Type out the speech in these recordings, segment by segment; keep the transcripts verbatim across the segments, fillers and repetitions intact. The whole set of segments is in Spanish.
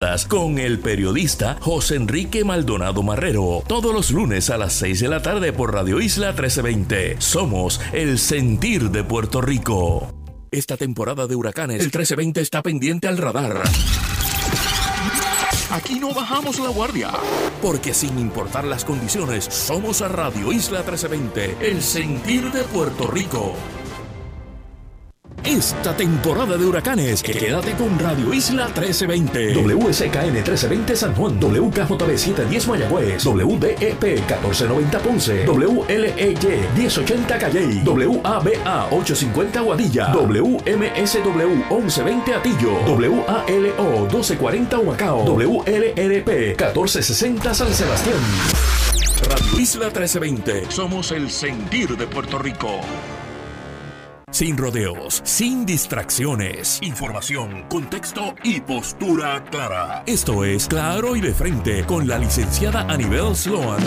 Finanzas con el periodista José Enrique Maldonado Marrero. Todos los lunes a las seis de la tarde por Radio Isla trece veinte. Somos el sentir de Puerto Rico. Esta temporada de huracanes, el trece veinte está pendiente al radar. Aquí no bajamos la guardia, porque sin importar las condiciones, somos a Radio Isla trece veinte, el sentir de Puerto Rico. Esta temporada de huracanes, quédate con Radio Isla trece veinte. W S K N trece veinte San Juan, W K J B setecientos diez Mayagüez, W D E P catorce noventa Ponce, W L E Y diez ochenta Calley, W A B A ochocientos cincuenta Guadilla, W M S W once veinte Atillo, W A L O doce cuarenta Humacao, W L R P catorce sesenta San Sebastián. Radio Isla trece veinte, somos el sentir de Puerto Rico. Sin rodeos, sin distracciones, información, contexto y postura clara. Esto es Claro y de Frente con la licenciada Anibel Sloan.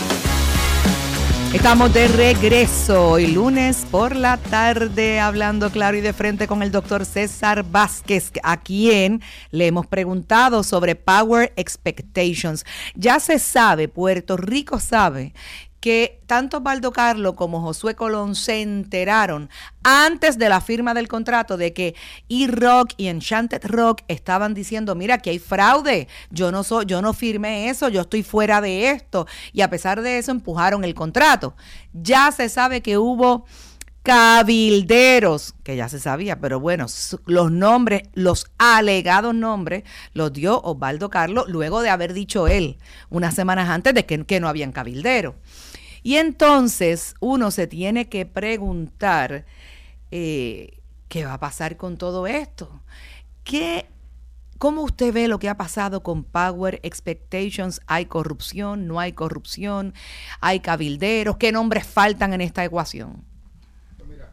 Estamos de regreso hoy lunes por la tarde hablando claro y de frente con el doctor César Vázquez, a quien le hemos preguntado sobre Power Expectations. Ya se sabe, Puerto Rico sabe que tanto Osvaldo Carlos como Josué Colón se enteraron antes de la firma del contrato de que E-Rock y Enchanted Rock estaban diciendo, mira, que hay fraude, yo no soy, yo no firmé eso, yo estoy fuera de esto, y a pesar de eso empujaron el contrato. Ya se sabe que hubo cabilderos, que ya se sabía, pero bueno, los nombres, los alegados nombres, los dio Osvaldo Carlos luego de haber dicho él unas semanas antes de que, que no habían cabilderos. Y entonces uno se tiene que preguntar, eh, ¿qué va a pasar con todo esto? ¿Qué, ¿Cómo usted ve lo que ha pasado con Power Expectations? ¿Hay corrupción? ¿No hay corrupción? ¿Hay cabilderos? ¿Qué nombres faltan en esta ecuación? Pues mira,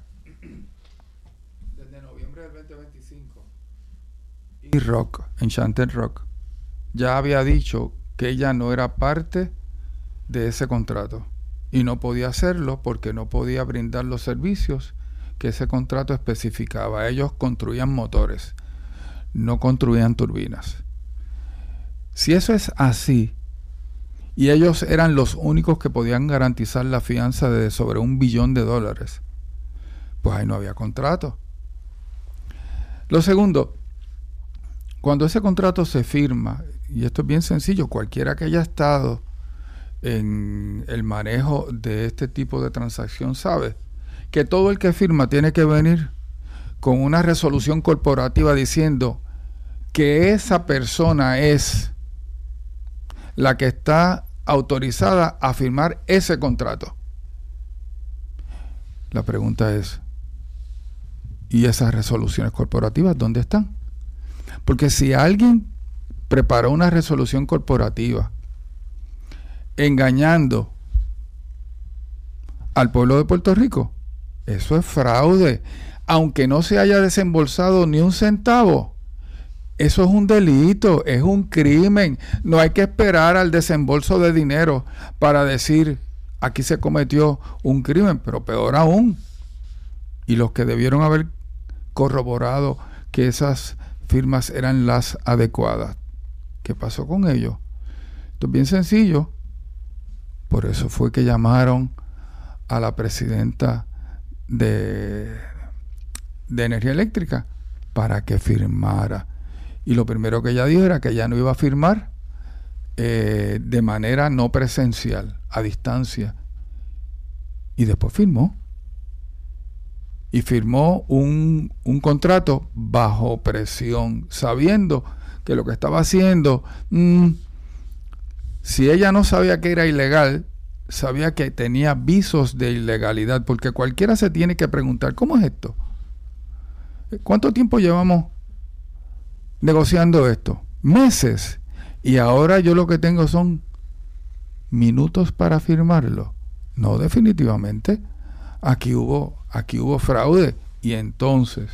desde noviembre del veinte veinticinco, E-Rock, Enchanted Rock, ya había dicho que ella no era parte de ese contrato. Y no podía hacerlo porque no podía brindar los servicios que ese contrato especificaba. Ellos construían motores, no construían turbinas. Si eso es así, y ellos eran los únicos que podían garantizar la fianza de sobre un billón de dólares, pues ahí no había contrato. Lo segundo, cuando ese contrato se firma, y esto es bien sencillo, cualquiera que haya estado en el manejo de este tipo de transacción sabe que todo el que firma tiene que venir con una resolución corporativa diciendo que esa persona es la que está autorizada a firmar ese contrato. La pregunta es, ¿y esas resoluciones corporativas dónde están? Porque si alguien preparó una resolución corporativa engañando al pueblo de Puerto Rico, eso es fraude, aunque no se haya desembolsado ni un centavo. Eso es un delito, es un crimen. No hay que esperar al desembolso de dinero para decir aquí se cometió un crimen, pero peor aún, y los que debieron haber corroborado que esas firmas eran las adecuadas, ¿qué pasó con ellos? Esto es bien sencillo. Por eso fue que llamaron a la presidenta de, de Energía Eléctrica para que firmara. Y lo primero que ella dijo era que ella no iba a firmar eh, de manera no presencial, a distancia. Y después firmó. Y firmó un, un contrato bajo presión, sabiendo que lo que estaba haciendo... Mmm, si ella no sabía que era ilegal, sabía que tenía visos de ilegalidad, porque cualquiera se tiene que preguntar, ¿cómo es esto? ¿Cuánto tiempo llevamos negociando esto? Meses. Y ahora yo lo que tengo son minutos para firmarlo. No, definitivamente. Aquí hubo, aquí hubo fraude. Y entonces,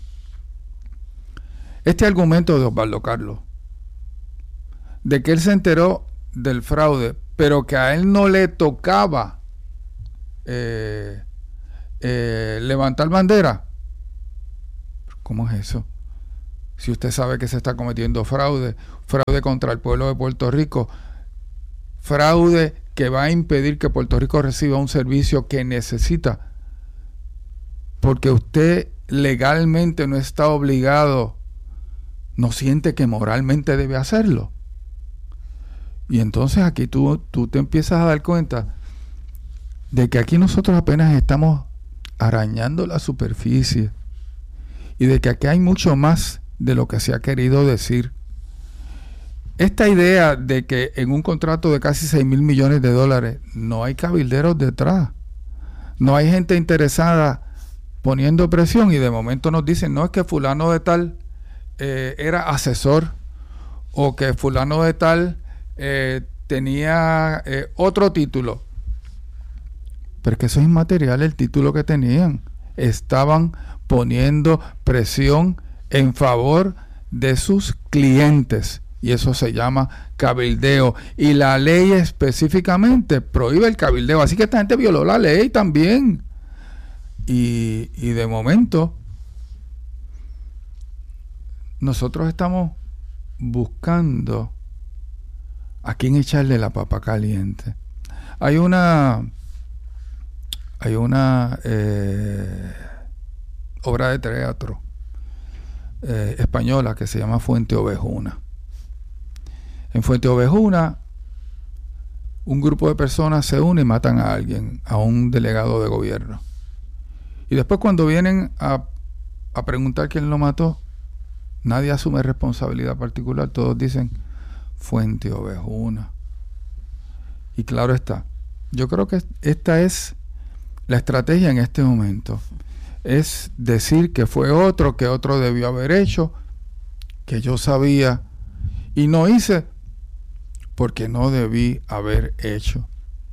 este argumento de Osvaldo Carlos, de que él se enteró del fraude, pero que a él no le tocaba eh, eh, levantar bandera. ¿Cómo es eso? si usted sabe que se está cometiendo fraude, fraude contra el pueblo de Puerto Rico, fraude que va a impedir que Puerto Rico reciba un servicio que necesita, porque usted legalmente no está obligado, no siente que moralmente debe hacerlo. Y entonces aquí tú, tú te empiezas a dar cuenta de que aquí nosotros apenas estamos arañando la superficie y de que aquí hay mucho más de lo que se ha querido decir. Esta idea de que en un contrato de casi seis mil millones de dólares no hay cabilderos detrás, no hay gente interesada poniendo presión, y de momento nos dicen, no, es que fulano de tal eh, era asesor, o que fulano de tal eh, tenía eh, otro título. Pero es que eso es inmaterial, el título que tenían. Estaban poniendo presión en favor de sus clientes, y eso se llama cabildeo, y la ley específicamente prohíbe el cabildeo, así que esta gente violó la ley también. Y, y de momento nosotros estamos buscando a quién echarle la papa caliente. Hay una hay una eh, obra de teatro eh, española que se llama Fuente Ovejuna. En Fuente Ovejuna, un grupo de personas se une y matan a alguien, a un delegado de gobierno. Y después, cuando vienen a, a preguntar quién lo mató, nadie asume responsabilidad particular. Todos dicen Fuente Ovejuna. Y claro está, yo creo que esta es la estrategia en este momento. Es decir que fue otro, que otro debió haber hecho, que yo sabía y no hice porque no debí haber hecho.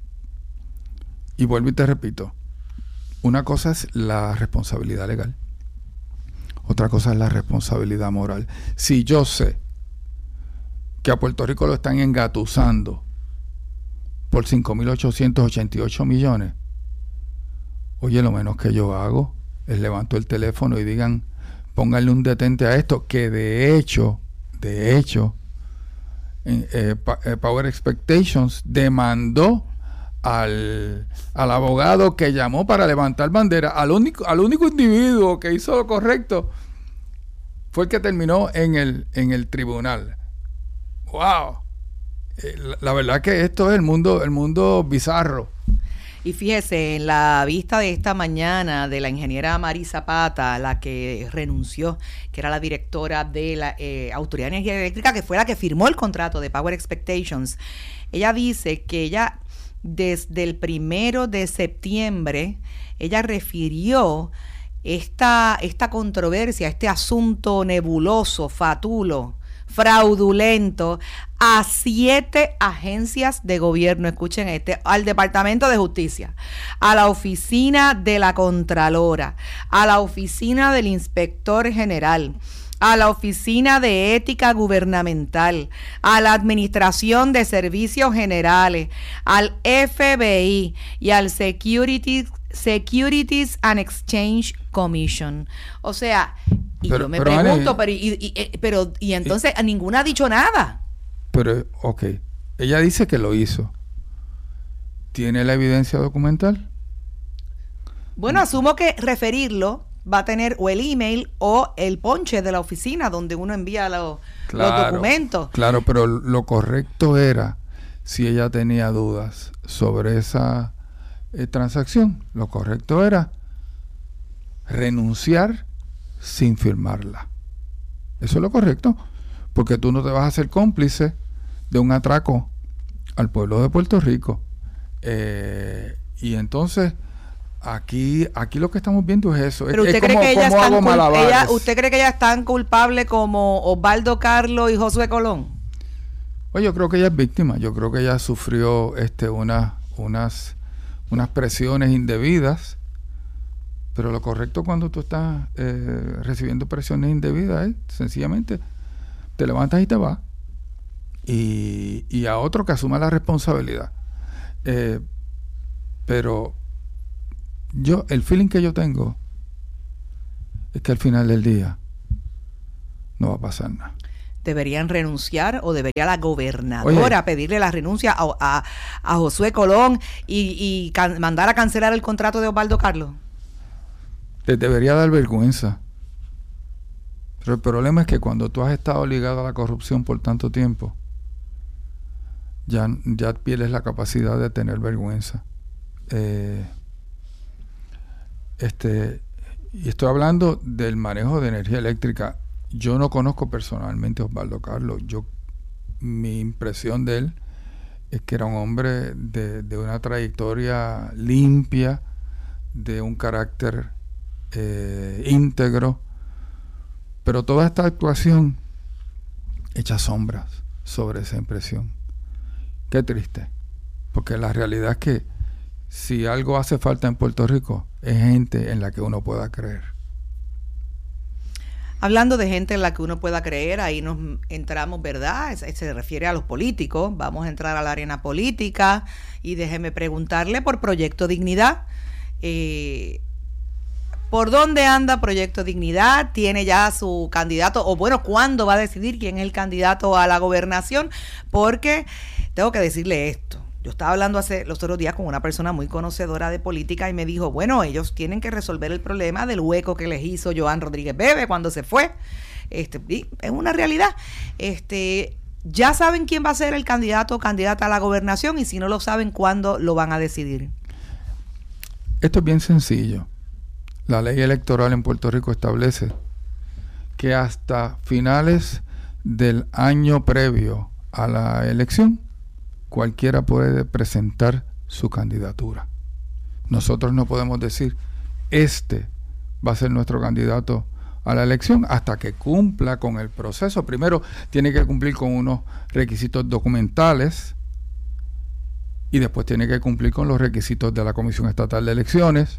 Y vuelvo y te repito, una cosa es la responsabilidad legal, otra cosa es la responsabilidad moral. Si yo sé que a Puerto Rico lo están engatusando por cinco mil ochocientos ochenta y ocho millones, oye, lo menos que yo hago es levanto el teléfono y digan, pónganle un detente a esto, que de hecho, de hecho, eh, eh, Power Expectations demandó Al, al abogado que llamó para levantar bandera, al único, al único individuo que hizo lo correcto fue el que terminó en el, en el tribunal. ¡Wow! Eh, la, la verdad que esto es el mundo, el mundo bizarro. Y fíjese, en la vista de esta mañana de la ingeniera Mari Zapata, la que renunció, que era la directora de la eh, Autoridad de Energía Eléctrica, que fue la que firmó el contrato de Power Expectations, ella dice que ella desde el primero de septiembre, ella refirió esta, esta controversia, este asunto nebuloso, fatulo, fraudulento, a siete agencias de gobierno, escuchen este, al Departamento de Justicia, a la Oficina de la Contralora, a la Oficina del Inspector General, a la Oficina de Ética Gubernamental, a la Administración de Servicios Generales, al F B I y al Securities, Securities and Exchange Commission. O sea, y pero, yo me pero pregunto, Ale, pero, y, y, pero y entonces y, ninguna ha dicho nada. Pero, ok, ella dice que lo hizo. ¿Tiene la evidencia documental? Bueno, asumo que referirlo va a tener o el email o el ponche de la oficina donde uno envía lo, claro, los documentos. Claro, pero lo correcto era, si ella tenía dudas sobre esa eh, transacción, lo correcto era renunciar sin firmarla. Eso es lo correcto, porque tú no te vas a hacer cómplice de un atraco al pueblo de Puerto Rico. Eh, y entonces Aquí, aquí lo que estamos viendo es eso. Pero usted es cree como, que ellas están cul- ella, ¿Usted cree que ellas están culpables como Osvaldo Carlos y Josué Colón? Pues yo creo que ella es víctima. Yo creo que ella sufrió este, una, unas, unas presiones indebidas. Pero lo correcto cuando tú estás eh, recibiendo presiones indebidas es sencillamente te levantas y te vas. Y, y a otro que asuma la responsabilidad. Eh, pero yo, el feeling que yo tengo es que al final del día no va a pasar nada. ¿Deberían renunciar o debería la gobernadora Oye, pedirle la renuncia a, a, a Josué Colón y, y can, mandar a cancelar el contrato de Osvaldo Carlos? Te debería dar vergüenza. Pero el problema es que cuando tú has estado ligado a la corrupción por tanto tiempo, ya, ya pierdes la capacidad de tener vergüenza. Eh, este, y estoy hablando del manejo de energía eléctrica. Yo no conozco personalmente a Osvaldo Carlos. Yo, mi impresión de él es que era un hombre de, de una trayectoria limpia, de un carácter eh, íntegro, pero toda esta actuación echa sombras sobre esa impresión. Qué triste, porque la realidad es que si algo hace falta en Puerto Rico es gente en la que uno pueda creer. Hablando de gente en la que uno pueda creer, ahí nos entramos, ¿verdad? Se, se refiere a los políticos. Vamos a entrar a la arena política y déjeme preguntarle por Proyecto Dignidad. Eh, ¿Por dónde anda Proyecto Dignidad? ¿Tiene ya su candidato? O bueno, ¿cuándo va a decidir quién es el candidato a la gobernación? Porque tengo que decirle esto. Yo estaba hablando hace los otros días con una persona muy conocedora de política y me dijo, bueno, ellos tienen que resolver el problema del hueco que les hizo Joan Rodríguez Bebe cuando se fue. Este, y es una realidad. Este, ya saben quién va a ser el candidato o candidata a la gobernación y si no lo saben, ¿cuándo lo van a decidir? Esto es bien sencillo. La ley electoral en Puerto Rico establece que hasta finales del año previo a la elección, cualquiera puede presentar su candidatura. Nosotros no podemos decir, este va a ser nuestro candidato a la elección hasta que cumpla con el proceso. Primero, tiene que cumplir con unos requisitos documentales y después tiene que cumplir con los requisitos de la Comisión Estatal de Elecciones.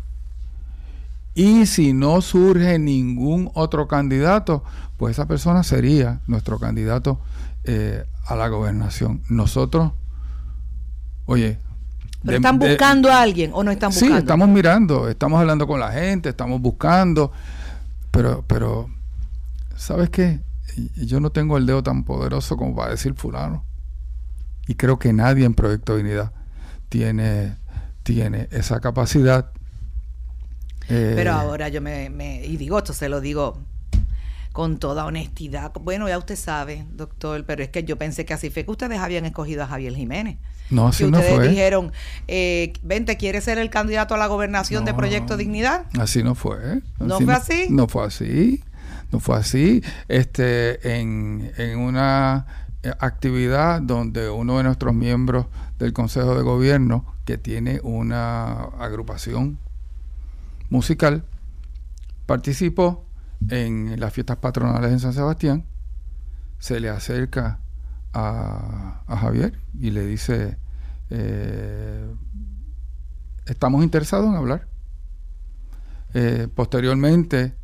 Y si no surge ningún otro candidato, pues esa persona sería nuestro candidato eh, a la gobernación. Nosotros Oye, ¿pero de, están buscando de, a alguien o no están buscando? Sí, estamos mirando, estamos hablando con la gente, estamos buscando, pero, pero, ¿sabes qué? Yo no tengo el dedo tan poderoso como para decir fulano. Y creo que nadie en Proyecto Dignidad tiene, tiene esa capacidad. Eh, pero ahora yo me, me, y digo, esto se lo digo con toda honestidad. Bueno, ya usted sabe, doctor, pero es que yo pensé que así fue que ustedes habían escogido a Javier Jiménez. No, así no fue. Ustedes dijeron, eh, vente, ¿quieres ser el candidato a la gobernación no, de Proyecto Dignidad? Así no fue. Así ¿No fue así? No, no fue así. No fue así. Este, en, en una actividad donde uno de nuestros miembros del Consejo de Gobierno, que tiene una agrupación musical, participó en las fiestas patronales en San Sebastián, se le acerca a, a Javier y le dice, eh, estamos interesados en hablar. Eh, posteriormente,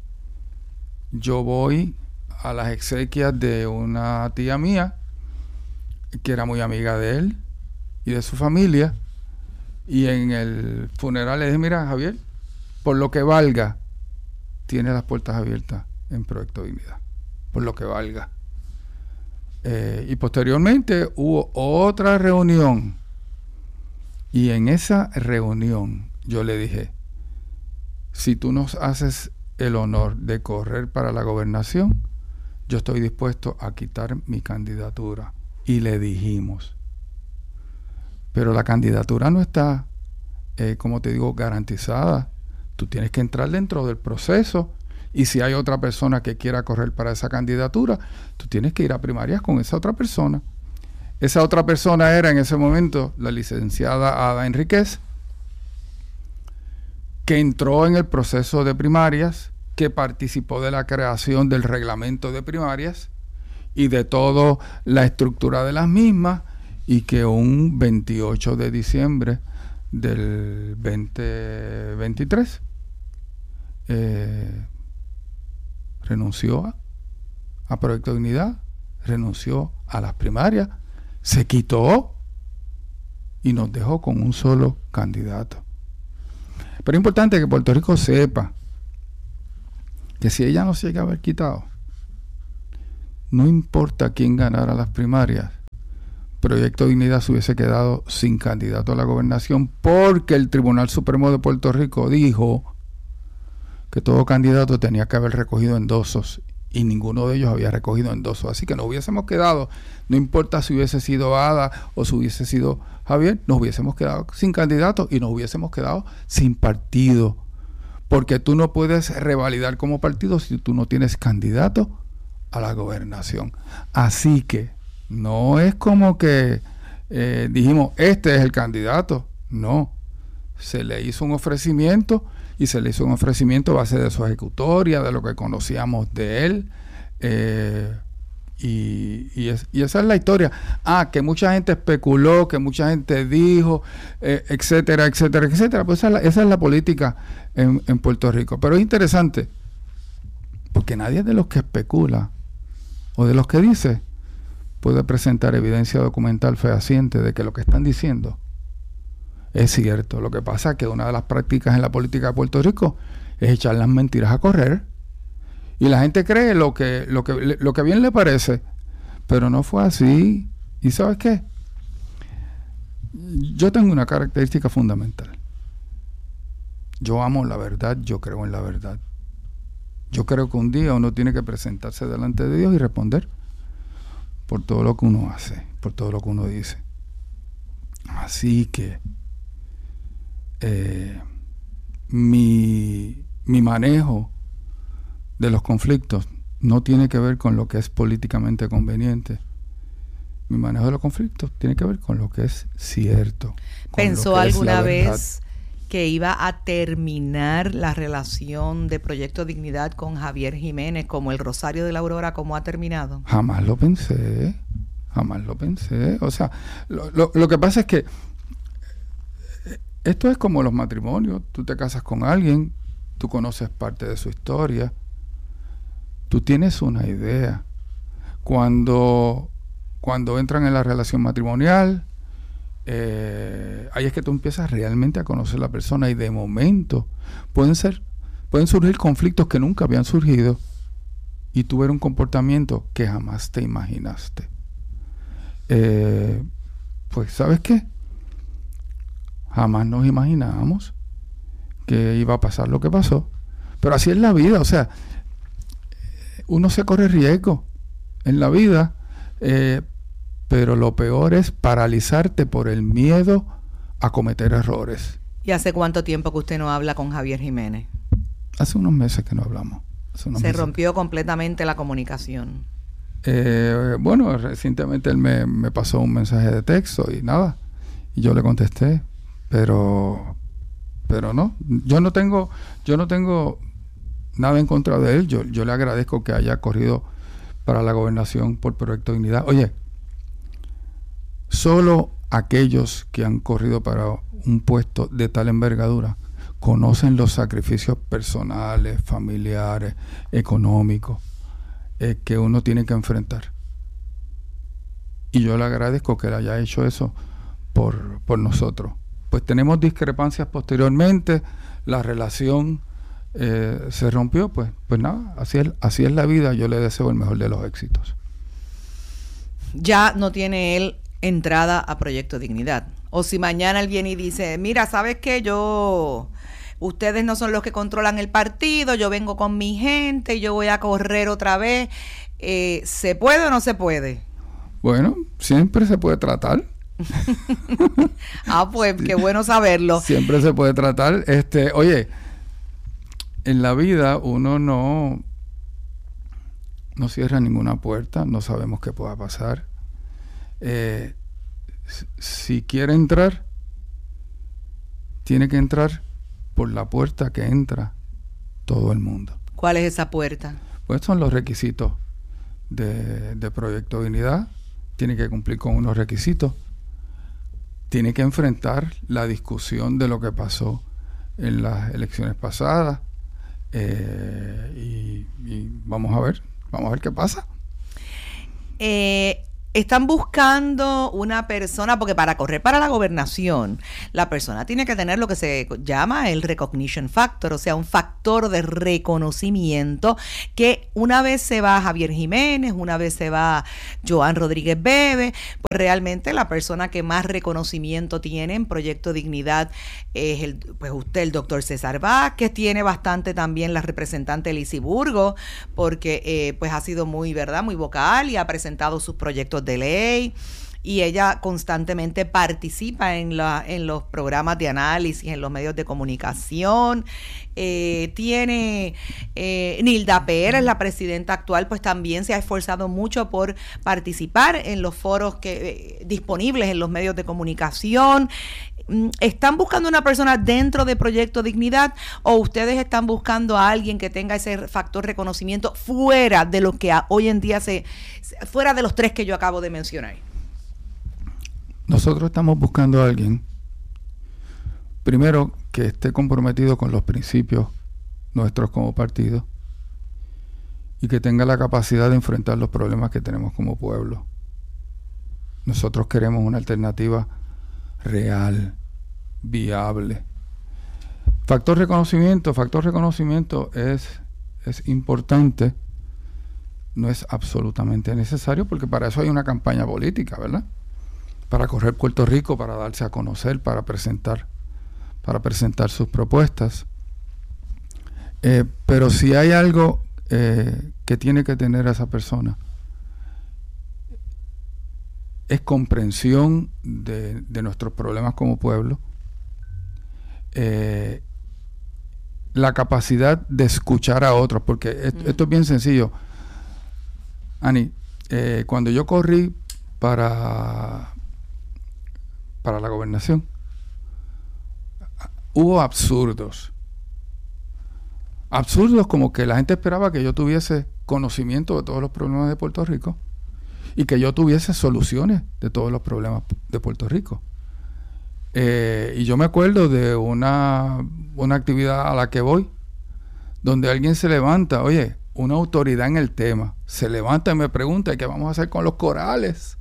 yo voy a las exequias de una tía mía, que era muy amiga de él y de su familia, y en el funeral le dije, mira, Javier, por lo que valga, tiene las puertas abiertas en Proyecto Dignidad, por lo que valga. Eh, y posteriormente hubo otra reunión, y en esa reunión yo le dije, si tú nos haces el honor de correr para la gobernación, yo estoy dispuesto a quitar mi candidatura. Y le dijimos, pero la candidatura no está, eh, como te digo, garantizada. Tú tienes que entrar dentro del proceso, y si hay otra persona que quiera correr para esa candidatura, tú tienes que ir a primarias con esa otra persona. Esa otra persona era en ese momento la licenciada Ada Enríquez, que entró en el proceso de primarias, que participó de la creación del reglamento de primarias y de toda la estructura de las mismas, y que un veintiocho de diciembre del veinte veintitrés eh, renunció a, a Proyecto Dignidad, renunció a las primarias, se quitó y nos dejó con un solo candidato. Pero es importante que Puerto Rico sepa que si ella no se llega a haber quitado, no importa quién ganara las primarias, Proyecto Dignidad se hubiese quedado sin candidato a la gobernación porque el Tribunal Supremo de Puerto Rico dijo que todo candidato tenía que haber recogido endosos y ninguno de ellos había recogido endosos. Así que nos hubiésemos quedado, no importa si hubiese sido Ada o si hubiese sido Javier, nos hubiésemos quedado sin candidato y nos hubiésemos quedado sin partido. Porque tú no puedes revalidar como partido si tú no tienes candidato a la gobernación. Así que no es como que eh, dijimos, este es el candidato. No, se le hizo un ofrecimiento y se le hizo un ofrecimiento a base de su ejecutoria, de lo que conocíamos de él. Eh, y, y, es, y esa es la historia. Ah, que mucha gente especuló, que mucha gente dijo, eh, etcétera, etcétera, etcétera. Pues esa es la, esa es la política en, en Puerto Rico. Pero es interesante, porque nadie de los que especula o de los que dice puede presentar evidencia documental fehaciente de que lo que están diciendo es cierto. Lo que pasa es que una de las prácticas en la política de Puerto Rico es echar las mentiras a correr y la gente cree lo que lo que lo que bien le parece, pero no fue así. ¿Y sabes qué? Yo tengo una característica fundamental. Yo amo la verdad, yo creo en la verdad. Yo creo que un día uno tiene que presentarse delante de Dios y responder por todo lo que uno hace, por todo lo que uno dice. Así que eh, mi, mi manejo de los conflictos no tiene que ver con lo que es políticamente conveniente. Mi manejo de los conflictos tiene que ver con lo que es cierto. ¿Pensó alguna vez que iba a terminar la relación de Proyecto Dignidad con Javier Jiménez como el Rosario de la Aurora, como ha terminado? Jamás lo pensé, jamás lo pensé. O sea, lo, lo, lo que pasa es que esto es como los matrimonios. Tú te casas con alguien, tú conoces parte de su historia, tú tienes una idea. Cuando, cuando entran en la relación matrimonial, Eh, ahí es que tú empiezas realmente a conocer a la persona y de momento pueden ser pueden surgir conflictos que nunca habían surgido y tú ver un comportamiento que jamás te imaginaste. Eh, pues ¿sabes qué? Jamás nos imaginábamos que iba a pasar lo que pasó, pero así es la vida. O sea, uno se corre riesgo en la vida, eh, pero lo peor es paralizarte por el miedo a cometer errores. ¿Y hace cuánto tiempo que usted no habla con Javier Jiménez? Hace unos meses que no hablamos. Se meses. rompió completamente la comunicación. Eh, bueno, recientemente él me, me pasó un mensaje de texto y nada, y yo le contesté, pero pero no, yo no tengo yo no tengo nada en contra de él. Yo, yo le agradezco que haya corrido para la gobernación por Proyecto Dignidad. Oye, solo aquellos que han corrido para un puesto de tal envergadura conocen los sacrificios personales, familiares, económicos eh, que uno tiene que enfrentar. Y yo le agradezco que él haya hecho eso por, por nosotros. Pues tenemos discrepancias posteriormente, la relación eh, se rompió, pues, pues nada, así es, así es la vida. Yo le deseo el mejor de los éxitos. Ya no tiene él entrada a Proyecto Dignidad. O si mañana él viene y dice, mira, ¿sabes qué? Yo, ustedes no son los que controlan el partido, yo vengo con mi gente y yo voy a correr otra vez. Eh, ¿Se puede o no se puede? Bueno, siempre se puede tratar. Ah, pues qué bueno saberlo. Siempre se puede tratar. Este, oye, en la vida uno no, no cierra ninguna puerta, no sabemos qué pueda pasar. Eh, si quiere entrar, tiene que entrar por la puerta que entra todo el mundo. ¿Cuál es esa puerta? Pues son los requisitos de, de Proyecto Dignidad. Tiene que cumplir con unos requisitos. Tiene que enfrentar la discusión de lo que pasó en las elecciones pasadas. Eh, y, y vamos a ver, vamos a ver qué pasa. Eh, están buscando una persona, porque para correr para la gobernación, la persona tiene que tener lo que se llama el recognition factor, o sea, un factor de reconocimiento que una vez se va Javier Jiménez, una vez se va Joan Rodríguez Bebe, pues realmente la persona que más reconocimiento tiene en Proyecto Dignidad es el, pues usted, el doctor César Vázquez, tiene bastante también la representante Lizy Burgos, porque eh, pues ha sido muy, ¿verdad?, muy vocal y ha presentado sus proyectos de ley, y ella constantemente participa en, la, en los programas de análisis, en los medios de comunicación. Eh, tiene eh, Nilda Pérez, la presidenta actual, pues también se ha esforzado mucho por participar en los foros que eh, disponibles en los medios de comunicación. ¿Están buscando una persona dentro de Proyecto Dignidad o ustedes están buscando a alguien que tenga ese factor reconocimiento fuera de lo que hoy en día se, fuera de los tres que yo acabo de mencionar? Nosotros estamos buscando a alguien, primero, que esté comprometido con los principios nuestros como partido y que tenga la capacidad de enfrentar los problemas que tenemos como pueblo. Nosotros queremos una alternativa real, viable. Factor reconocimiento, factor reconocimiento es, es importante, no es absolutamente necesario, porque para eso hay una campaña política, ¿verdad? Para correr Puerto Rico, para darse a conocer, para presentar, para presentar sus propuestas. Eh, pero si hay algo eh, que tiene que tener esa persona, es comprensión de, de nuestros problemas como pueblo, eh, la capacidad de escuchar a otros, porque esto, esto es bien sencillo. Ani, eh, cuando yo corrí para, para la gobernación, hubo absurdos. Absurdos como que la gente esperaba que yo tuviese conocimiento de todos los problemas de Puerto Rico y que yo tuviese soluciones de todos los problemas de Puerto Rico. Eh, y yo me acuerdo de una, una actividad a la que voy, donde alguien se levanta, oye, una autoridad en el tema, se levanta y me pregunta, ¿qué vamos a hacer con los corales?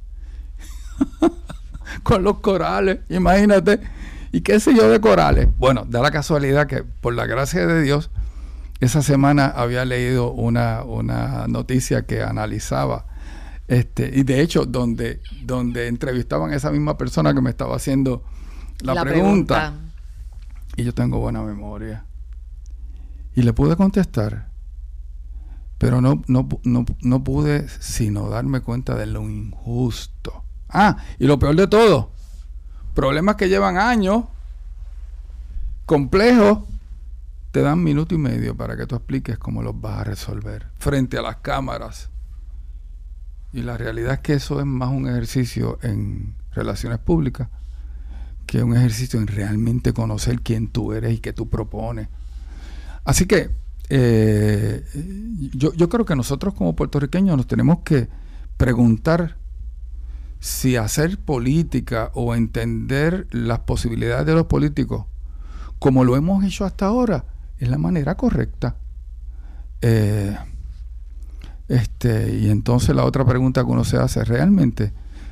Con los corales, imagínate. ¿Y qué sé yo de corales? Bueno, da la casualidad que, por la gracia de Dios, esa semana había leído una, una noticia que analizaba Este, y de hecho, donde, donde entrevistaban a esa misma persona que me estaba haciendo la, la pregunta, pregunta, y yo tengo buena memoria, y le pude contestar, pero no, no, no, no pude sino darme cuenta de lo injusto. Ah, y lo peor de todo, problemas que llevan años, complejos, te dan minuto y medio para que tú expliques cómo los vas a resolver frente a las cámaras. Y la realidad es que eso es más un ejercicio en relaciones públicas que un ejercicio en realmente conocer quién tú eres y qué tú propones. Así que eh, yo, yo creo que nosotros como puertorriqueños nos tenemos que preguntar si hacer política o entender las posibilidades de los políticos como lo hemos hecho hasta ahora es la manera correcta. Eh, Este, y entonces la otra pregunta que uno se hace realmente,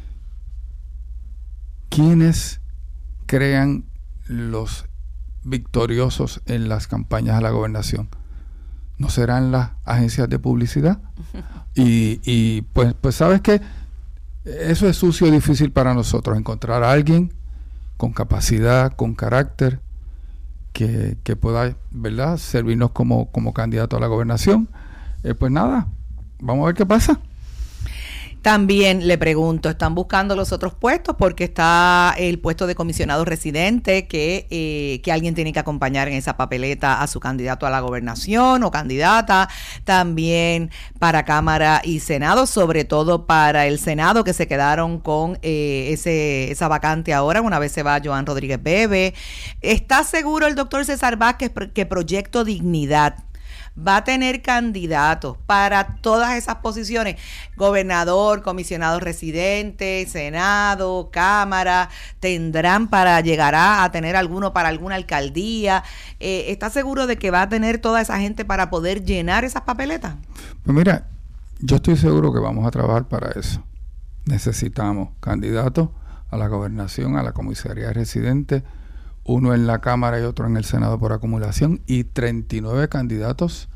¿quiénes crean los victoriosos en las campañas a la gobernación? ¿No serán las agencias de publicidad? Y, y pues, pues sabes que eso es sucio y difícil para nosotros, encontrar a alguien con capacidad, con carácter, que, que pueda, ¿verdad?, servirnos como, como candidato a la gobernación. Eh, pues nada, vamos a ver qué pasa. También le pregunto, ¿están buscando los otros puestos? Porque está el puesto de comisionado residente que, eh, que alguien tiene que acompañar en esa papeleta a su candidato a la gobernación o candidata. También para Cámara y Senado, sobre todo para el Senado, que se quedaron con eh, ese esa vacante ahora, una vez se va Joan Rodríguez Bebe. ¿Está seguro el doctor César Vázquez que Proyecto Dignidad va a tener candidatos para todas esas posiciones? Gobernador, comisionado residente, Senado, Cámara, tendrán para, llegará a tener alguno para alguna alcaldía. Eh, ¿Está seguro de que va a tener toda esa gente para poder llenar esas papeletas? Pues mira, yo estoy seguro que vamos a trabajar para eso. necesitamos candidatos a la gobernación, a la comisaría residente, uno en la Cámara y otro en el Senado por acumulación, y treinta y nueve candidatos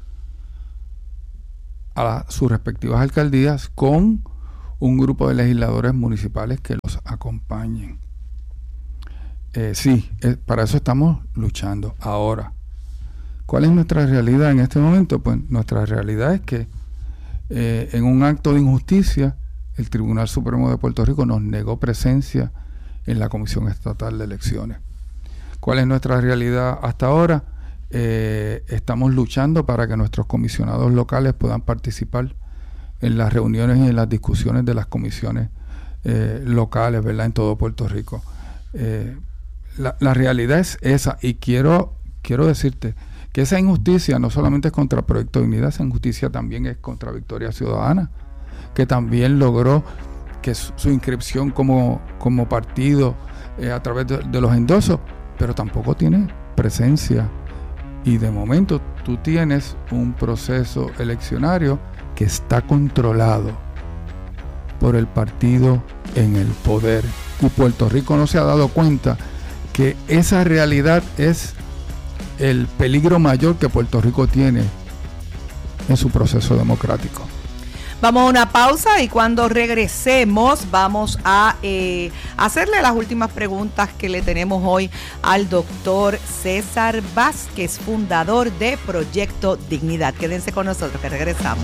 a la, sus respectivas alcaldías, con un grupo de legisladores municipales que los acompañen. Eh, sí, eh, para eso estamos luchando. Ahora, ¿cuál es nuestra realidad en este momento? Pues nuestra realidad es que eh, en un acto de injusticia, el Tribunal Supremo de Puerto Rico nos negó presencia en la Comisión Estatal de Elecciones. ¿Cuál es nuestra realidad hasta ahora? Eh, estamos luchando para que nuestros comisionados locales puedan participar en las reuniones y en las discusiones de las comisiones eh, locales, ¿verdad?, en todo Puerto Rico. Eh, la, la realidad es esa, y quiero, quiero decirte que esa injusticia no solamente es contra Proyecto Dignidad, esa injusticia también es contra Victoria Ciudadana, que también logró que su, su inscripción como, como partido eh, a través de, de los endosos, pero tampoco tiene presencia. Y de momento tú tienes un proceso eleccionario que está controlado por el partido en el poder. Y Puerto Rico no se ha dado cuenta que esa realidad es el peligro mayor que Puerto Rico tiene en su proceso democrático. Vamos a una pausa y cuando regresemos vamos a eh, hacerle las últimas preguntas que le tenemos hoy al doctor César Vázquez, fundador de Proyecto Dignidad. Quédense con nosotros que regresamos.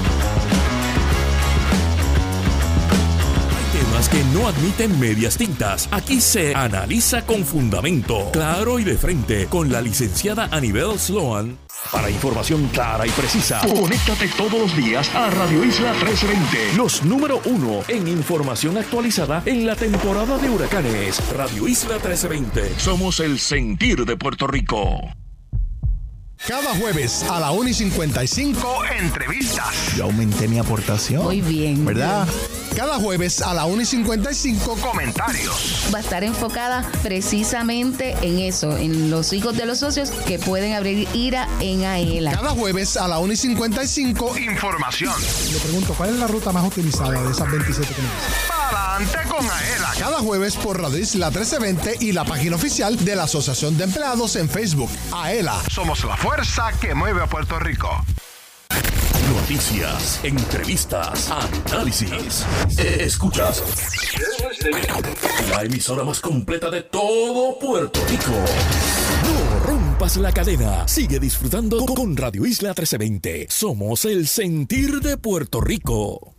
Que no admiten medias tintas. Aquí se analiza con fundamento, claro y de frente, con la licenciada Anibel Sloan. Para información clara y precisa, conéctate todos los días a Radio Isla trece veinte, los número uno en información actualizada en la temporada de huracanes. Radio Isla trece veinte, somos el sentir de Puerto Rico. Cada jueves a la una y cincuenta y cinco, entrevistas. Yo aumenté mi aportación. Muy bien. ¿Verdad? Cada jueves a la una y cincuenta y cinco, comentarios. Va a estar enfocada precisamente en eso, en los hijos de los socios que pueden abrir IRA en AELA. Cada jueves a la una y cincuenta y cinco, información. Le pregunto, ¿cuál es la ruta más optimizada de esas veintisiete que me dicen? Para adelante con AELA. Cada jueves por Radio Isla trece veinte y la página oficial de la Asociación de Empleados en Facebook. AELA, somos la fuerza que mueve a Puerto Rico. Noticias, entrevistas, análisis. Escuchas la emisora más completa de todo Puerto Rico. No rompas la cadena. Sigue disfrutando con Radio Isla trece veinte. Somos el sentir de Puerto Rico.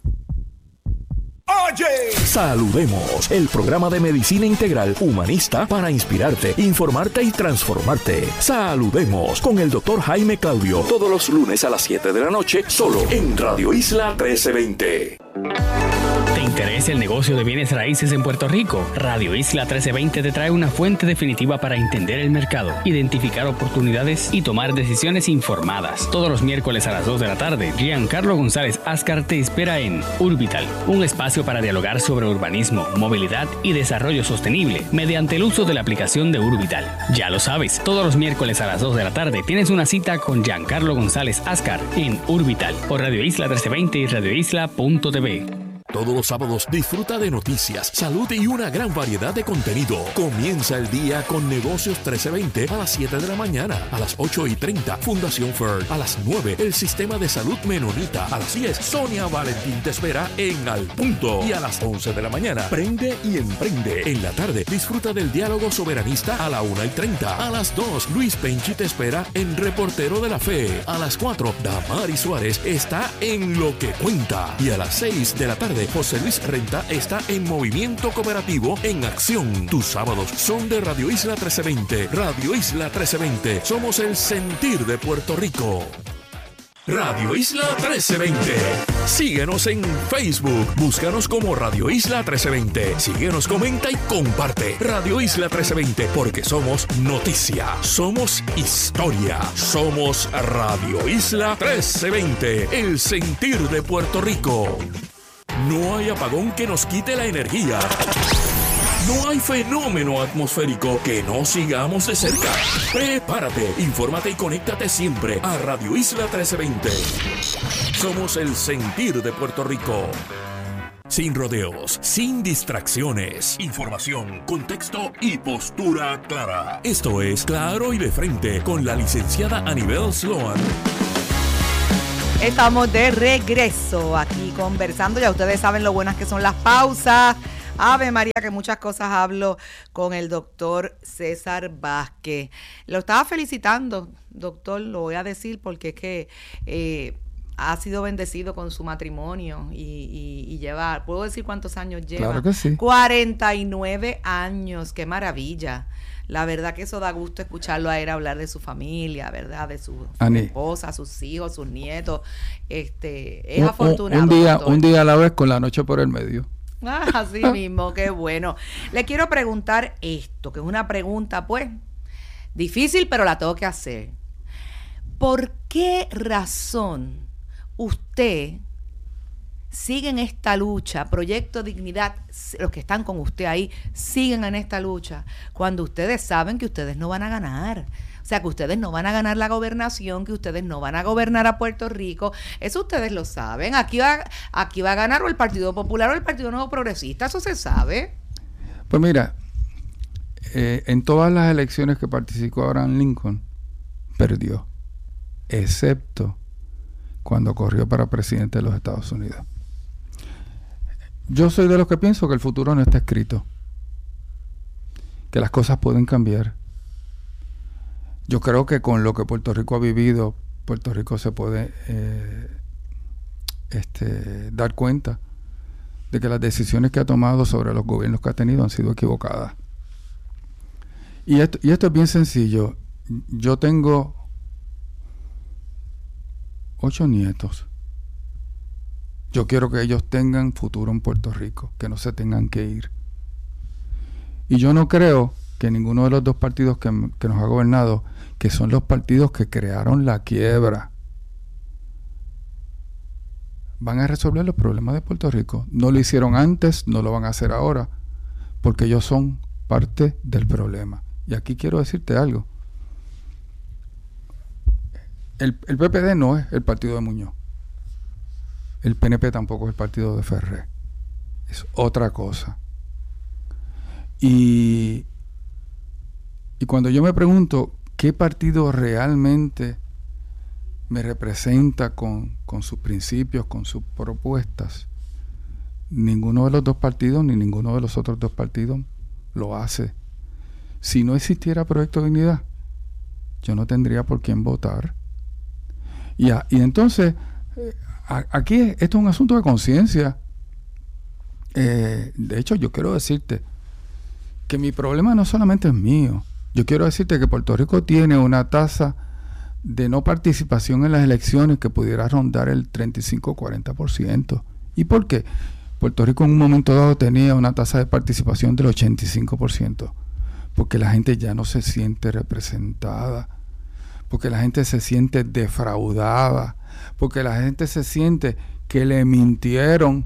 Oye, saludemos, el programa de medicina integral humanista para inspirarte, informarte y transformarte. Saludemos con el doctor Jaime Claudio, todos los lunes a las siete de la noche, solo en Radio Isla trece veinte. ¿Te interesa el negocio de bienes raíces en Puerto Rico? Radio Isla trece veinte te trae una fuente definitiva para entender el mercado, identificar oportunidades y tomar decisiones informadas. Todos los miércoles a las dos de la tarde, Giancarlo González Ascar te espera en Urbital, un espacio para dialogar sobre urbanismo, movilidad y desarrollo sostenible mediante el uso de la aplicación de Urbital. Ya lo sabes, todos los miércoles a las dos de la tarde tienes una cita con Giancarlo González Ascar en Urbital por Radio Isla trece veinte y radio isla punto t v. Todos los sábados disfruta de noticias, salud y una gran variedad de contenido. Comienza el día con Negocios trece veinte a las siete de la mañana. A las ocho y treinta, Fundación F E R. A las nueve, el Sistema de Salud Menonita. A las diez, Sonia Valentín te espera en Al Punto. Y a las once de la mañana, Prende y Emprende. En la tarde, disfruta del Diálogo Soberanista a la una y treinta. A las dos, Luis Penchi te espera en Reportero de la Fe. A las cuatro, Damari Suárez está en Lo que Cuenta. Y a las seis de la tarde, José Luis Renta está en Movimiento Cooperativo en Acción. Tus sábados son de Radio Isla trece veinte. Radio Isla trece veinte. Somos el sentir de Puerto Rico. Radio Isla trece veinte. Síguenos en Facebook. Búscanos como Radio Isla trece veinte. Síguenos, comenta y comparte. Radio Isla trece veinte, porque somos noticia, somos historia, somos Radio Isla trece veinte, el sentir de Puerto Rico. No hay apagón que nos quite la energía. No hay fenómeno atmosférico que no sigamos de cerca. Prepárate, infórmate y conéctate siempre a Radio Isla trece veinte. Somos el sentir de Puerto Rico. sin rodeos, sin distracciones. Información, contexto y postura clara. Esto es Claro y de Frente con la licenciada Anibel Sloan. Estamos de regreso aquí conversando. Ya ustedes saben lo buenas que son las pausas. Ave María, que muchas cosas hablo con el doctor César Vázquez. Lo estaba felicitando, doctor, lo voy a decir porque es que eh, ha sido bendecido con su matrimonio y, y, y lleva, ¿puedo decir cuántos años lleva? Claro que sí. cuarenta y nueve años, qué maravilla. La verdad que eso da gusto escucharlo a él hablar de su familia, ¿verdad? De su, su esposa, sus hijos, sus nietos. Este, es un, afortunado. Un día, doctor. un día a la vez con la noche por el medio. Ah, así mismo, qué bueno. Le quiero preguntar esto, que es una pregunta, pues, difícil, pero la tengo que hacer. ¿Por qué razón usted sigue en esta lucha? Proyecto Dignidad, los que están con usted ahí, siguen en esta lucha, cuando ustedes saben que ustedes no van a ganar. O sea, que ustedes no van a ganar la gobernación, que ustedes no van a gobernar a Puerto Rico. Eso ustedes lo saben. Aquí va, aquí va a ganar o el Partido Popular o el Partido Nuevo Progresista. Eso se sabe. Pues mira, eh, en todas las elecciones que participó Abraham Lincoln, perdió. Excepto cuando corrió para presidente de los Estados Unidos. Yo soy de los que pienso que el futuro no está escrito. Que las cosas pueden cambiar. Yo creo que con lo que Puerto Rico ha vivido, Puerto Rico se puede eh, este, dar cuenta de que las decisiones que ha tomado sobre los gobiernos que ha tenido han sido equivocadas. Y esto, y esto es bien sencillo. Yo tengo ocho nietos. Yo quiero que ellos tengan futuro en Puerto Rico, que no se tengan que ir. Y yo no creo que ninguno de los dos partidos que, que nos ha gobernado, que son los partidos que crearon la quiebra, van a resolver los problemas de Puerto Rico. No lo hicieron antes, no lo van a hacer ahora, porque ellos son parte del problema. Y aquí quiero decirte algo. El, el P P D no es el partido de Muñoz. El P N P tampoco es el partido de Ferré. Es otra cosa. Y, y cuando yo me pregunto qué partido realmente me representa con, con sus principios, con sus propuestas, ninguno de los dos partidos ni ninguno de los otros dos partidos lo hace. Si no existiera Proyecto Dignidad, yo no tendría por quién votar. Y, a, y entonces, eh, a, aquí esto es un asunto de conciencia. Eh, de hecho, yo quiero decirte que mi problema no solamente es mío. Yo quiero decirte que Puerto Rico tiene una tasa de no participación en las elecciones que pudiera rondar el treinta y cinco a cuarenta por ciento. ¿Y por qué? Puerto Rico en un momento dado tenía una tasa de participación del ochenta y cinco por ciento. Porque la gente ya no se siente representada. Porque la gente se siente defraudada. Porque la gente se siente que le mintieron.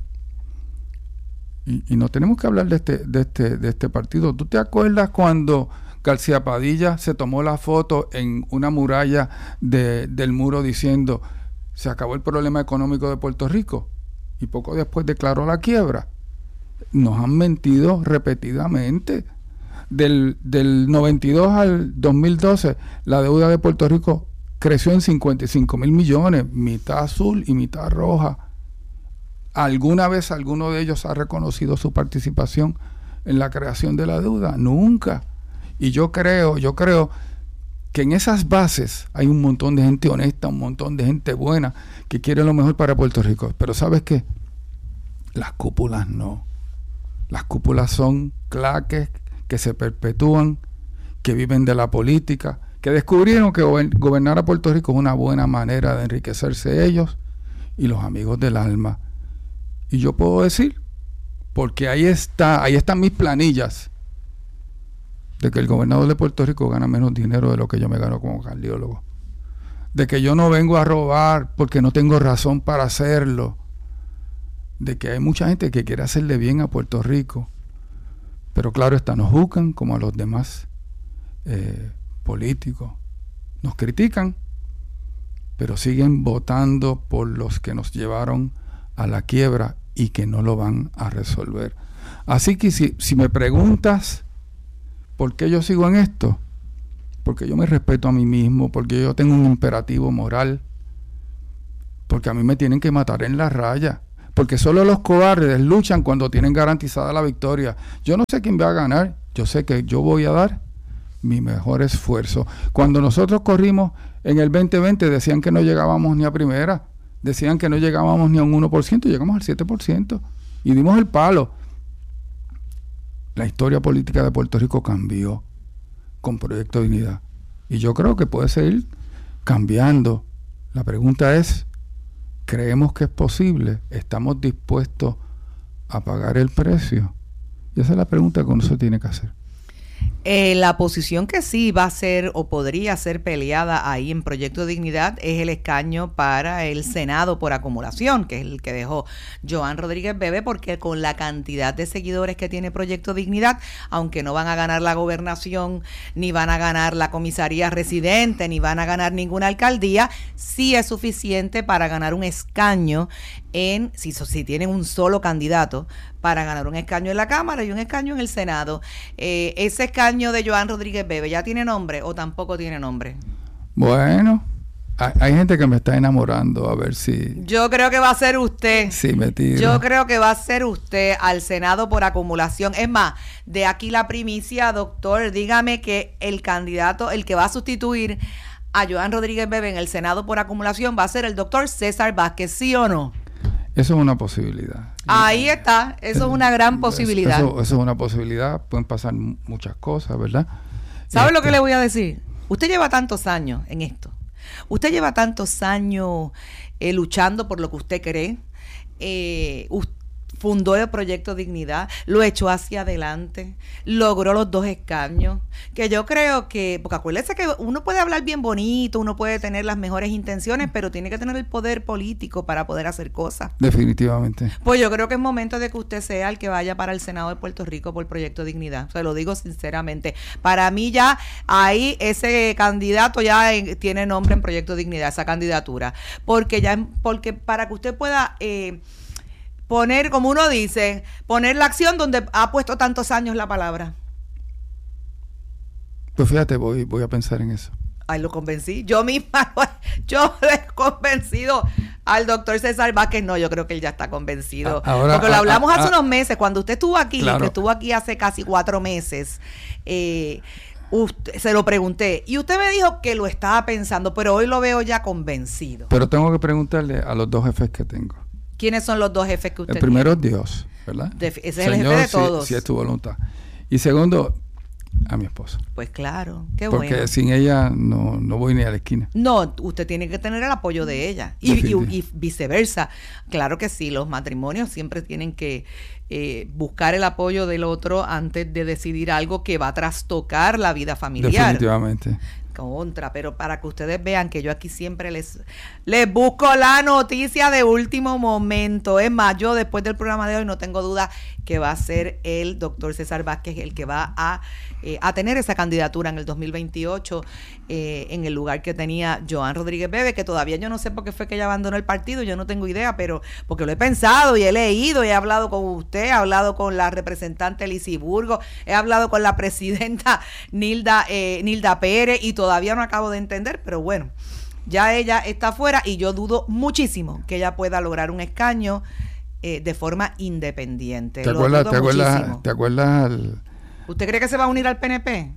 Y, y no tenemos que hablar de este, de este, de este partido. ¿Tú te acuerdas cuando García Padilla se tomó la foto en una muralla de, del muro diciendo se acabó el problema económico de Puerto Rico? Y poco después declaró la quiebra. Nos han mentido repetidamente. Del, del noventa y dos al dos mil doce, la deuda de Puerto Rico creció en cincuenta y cinco mil millones, mitad azul y mitad roja. ¿Alguna vez alguno de ellos ha reconocido su participación en la creación de la deuda? Nunca. Y yo creo, yo creo que en esas bases hay un montón de gente honesta, un montón de gente buena que quiere lo mejor para Puerto Rico. Pero ¿sabes qué? Las cúpulas no. Las cúpulas son claques que se perpetúan, que viven de la política, que descubrieron que gobernar a Puerto Rico es una buena manera de enriquecerse ellos y los amigos del alma. Y yo puedo decir, porque ahí está, ahí están mis planillas, de que el gobernador de Puerto Rico gana menos dinero de lo que yo me gano como cardiólogo. De que yo no vengo a robar porque no tengo razón para hacerlo. De que hay mucha gente que quiere hacerle bien a Puerto Rico. Pero claro está, nos juzgan como a los demás eh, políticos. Nos critican, pero siguen votando por los que nos llevaron a la quiebra y que no lo van a resolver. Así que si, si me preguntas por qué yo sigo en esto, porque yo me respeto a mí mismo, porque yo tengo un imperativo moral, porque a mí me tienen que matar en la raya, porque solo los cobardes luchan cuando tienen garantizada la victoria. Yo no sé quién va a ganar, yo sé que yo voy a dar mi mejor esfuerzo. Cuando nosotros corrimos en el veinte veinte decían que no llegábamos ni a primera, decían que no llegábamos ni a un uno por ciento, llegamos al siete por ciento y dimos el palo. La historia política de Puerto Rico cambió con Proyecto Dignidad y yo creo que puede seguir cambiando. La pregunta es, ¿creemos que es posible? ¿Estamos dispuestos a pagar el precio? Y esa es la pregunta que uno se tiene que hacer. Eh, la posición que sí va a ser o podría ser peleada ahí en Proyecto Dignidad es el escaño para el Senado por acumulación, que es el que dejó Joan Rodríguez Bebe, porque con la cantidad de seguidores que tiene Proyecto Dignidad, aunque no van a ganar la gobernación, ni van a ganar la comisaría residente, ni van a ganar ninguna alcaldía, sí es suficiente para ganar un escaño en, si, si tienen un solo candidato, para ganar un escaño en la Cámara y un escaño en el Senado. Eh, ese escaño de Joan Rodríguez Bebe, ¿ya tiene nombre o tampoco tiene nombre? Bueno, hay, hay gente que me está enamorando, a ver si... Yo creo que va a ser usted. Sí, me tiro. Yo creo que va a ser usted al Senado por acumulación. Es más, de aquí la primicia, doctor, dígame que el candidato, el que va a sustituir a Joan Rodríguez Bebe en el Senado por acumulación va a ser el doctor César Vázquez, ¿sí o no? Eso es una posibilidad. Ahí está, eso es una gran posibilidad. Eso, eso es una posibilidad, pueden pasar muchas cosas, ¿verdad? ¿Sabe este, lo que le voy a decir? Usted lleva tantos años en esto. Usted lleva tantos años eh, luchando por lo que usted cree. Eh, usted fundó el Proyecto Dignidad, lo echó hacia adelante, logró los dos escaños, que yo creo que, porque acuérdese que uno puede hablar bien bonito, uno puede tener las mejores intenciones, pero tiene que tener el poder político para poder hacer cosas. Definitivamente. Pues yo creo que es momento de que usted sea el que vaya para el Senado de Puerto Rico por Proyecto Dignidad, se lo digo sinceramente. Para mí ya ahí ese candidato ya en, tiene nombre en Proyecto Dignidad, esa candidatura, porque ya, porque para que usted pueda... Eh, poner, como uno dice, poner la acción donde ha puesto tantos años la palabra. Pues fíjate, voy, voy a pensar en eso. Ay, lo convencí. Yo misma, yo le he convencido al doctor César Vázquez. No, yo creo que él ya está convencido. Ahora, porque lo hablamos a, a, hace a, unos meses, cuando usted estuvo aquí, claro. que estuvo aquí hace casi cuatro meses. Eh, usted, se lo pregunté y usted me dijo que lo estaba pensando, pero hoy lo veo ya convencido. Pero tengo que preguntarle a los dos jefes que tengo. ¿Quiénes son los dos jefes que usted tiene? El primero tiene? es Dios, ¿verdad? De, ese es Señor, el jefe de todos. Si, si es tu voluntad. Y segundo, a mi esposa. Pues claro, qué Porque bueno. Porque sin ella no, no voy ni a la esquina. No, usted tiene que tener el apoyo de ella. Y, y, y viceversa. Claro que sí, los matrimonios siempre tienen que eh, buscar el apoyo del otro antes de decidir algo que va a trastocar la vida familiar. Definitivamente. Contra, pero para que ustedes vean que yo aquí siempre les, les busco la noticia de último momento. Es más, yo después del programa de hoy no tengo duda que va a ser el doctor César Vázquez el que va a, eh, a tener esa candidatura en el dos mil veintiocho eh, en el lugar que tenía Joan Rodríguez Bebe, que todavía yo no sé por qué fue que ella abandonó el partido, yo no tengo idea, pero porque lo he pensado y he leído y he hablado con usted, he hablado con la representante Lizy Burgos, he hablado con la presidenta Nilda, eh, Nilda Pérez y todavía no acabo de entender, pero bueno, ya ella está fuera y yo dudo muchísimo que ella pueda lograr un escaño eh, de forma independiente. ¿Te acuerdas, ¿te acuerdas, ¿te acuerdas al... ¿Usted cree que se va a unir al P N P?